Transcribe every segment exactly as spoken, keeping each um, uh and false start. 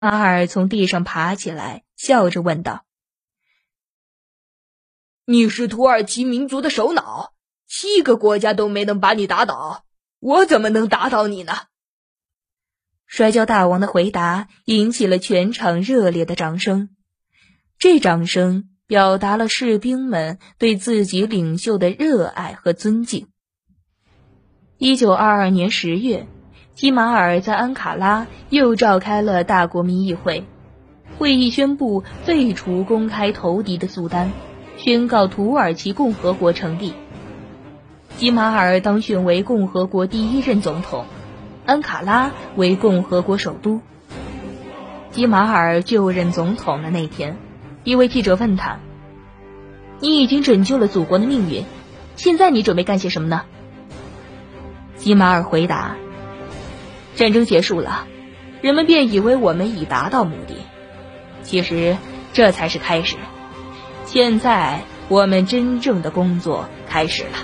马尔从地上爬起来，笑着问道：“ 你是土耳其民族的首脑，七个国家都没能把你打倒，我怎么能打倒你呢？” 摔跤大王的回答引起了全场热烈的掌声。这掌声表达了士兵们对自己领袖的热爱和尊敬。一九二二年十月，基马尔在安卡拉又召开了大国民议会，会议宣布废除公开投敌的苏丹，宣告土耳其共和国成立。基马尔当选为共和国第一任总统，安卡拉为共和国首都。基马尔就任总统的那天，一位记者问他：“你已经拯救了祖国的命运，现在你准备干些什么呢？”基马尔回答：“战争结束了，人们便以为我们已达到目的，其实这才是开始。现在我们真正的工作开始了。”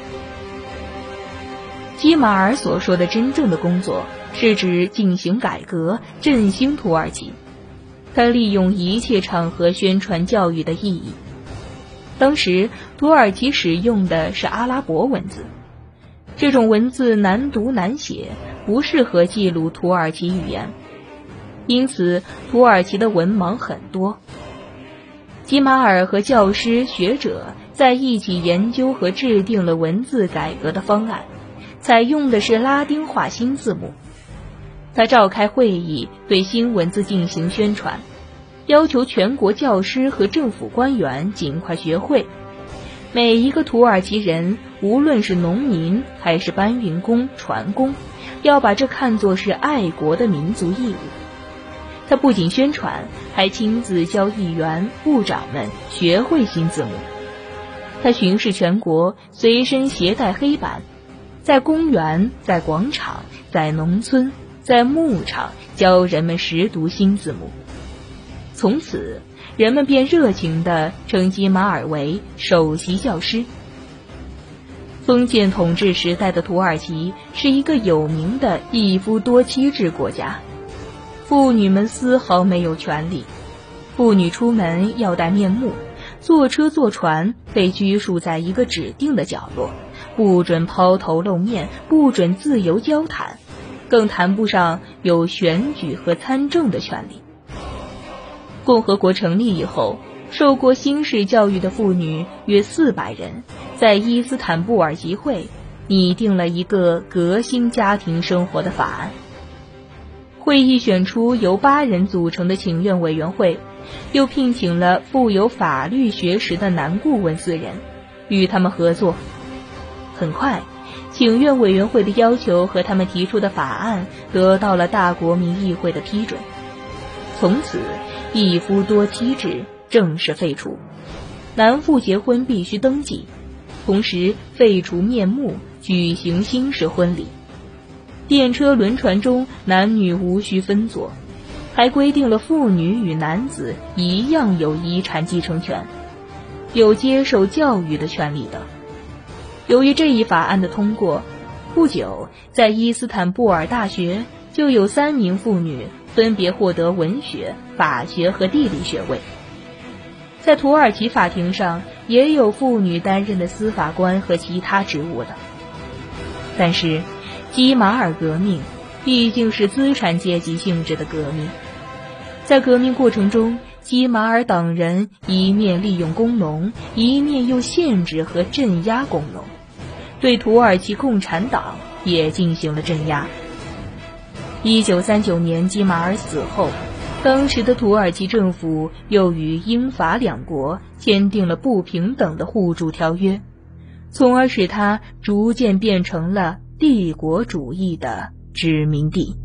基马尔所说的真正的工作是指进行改革，振兴土耳其。他利用一切场合宣传教育的意义。当时土耳其使用的是阿拉伯文字，这种文字难读难写，不适合记录土耳其语言，因此土耳其的文盲很多。基马尔和教师学者在一起研究和制定了文字改革的方案，采用的是拉丁化新字母。他召开会议，对新文字进行宣传，要求全国教师和政府官员尽快学会。每一个土耳其人，无论是农民还是搬运工、船工，要把这看作是爱国的民族义务。他不仅宣传，还亲自教议员、部长们学会新字母。他巡视全国，随身携带黑板，在公园、在广场、在农村、在牧场教人们识读新字母。从此，人们便热情地称基马尔为首席教师。封建统治时代的土耳其是一个有名的一夫多妻制国家，妇女们丝毫没有权利。妇女出门要戴面目，坐车坐船被拘束在一个指定的角落，不准抛头露面，不准自由交谈，更谈不上有选举和参政的权利。共和国成立以后，受过新式教育的妇女约四百人，在伊斯坦布尔集会拟定了一个革新家庭生活的法案。会议选出由八人组成的请愿委员会，又聘请了富有法律学识的男顾问四人，与他们合作。很快，请愿委员会的要求和他们提出的法案得到了大国民议会的批准。从此，一夫多妻制正式废除，男妇结婚必须登记，同时废除面目，举行新式婚礼。电车轮船中男女无需分坐，还规定了妇女与男子一样有遗产继承权，有接受教育的权利等。由于这一法案的通过，不久在伊斯坦布尔大学就有三名妇女分别获得文学、法学和地理学位。在土耳其法庭上也有妇女担任的司法官和其他职务的。但是基马尔革命毕竟是资产阶级性质的革命，在革命过程中，基马尔党人一面利用工农，一面又限制和镇压工农，对土耳其共产党也进行了镇压。一九三九年基马尔死后，当时的土耳其政府又与英法两国签订了不平等的互助条约，从而使它逐渐变成了帝国主义的殖民地。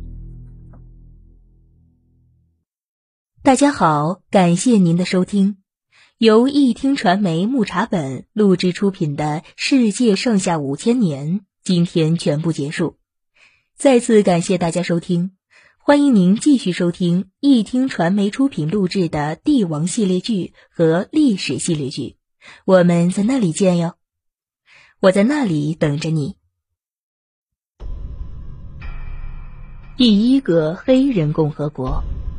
大家好，感谢您的收听，由一听传媒木茶本录制出品的《世界上下五千年》今天全部结束。再次感谢大家收听，欢迎您继续收听一听传媒出品录制的帝王系列剧和历史系列剧，我们在那里见哟，我在那里等着你。第一个黑人共和国。